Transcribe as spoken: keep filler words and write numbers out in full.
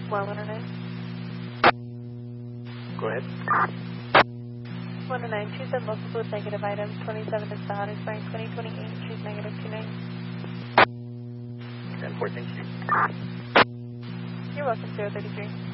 Well, one oh nine. Go ahead. one oh nine, choose a multiple with negative items. twenty-seven is the hottest line. twenty twenty-eight, choose negative two nine. ten four, thank you. You're welcome, zero thirty-three.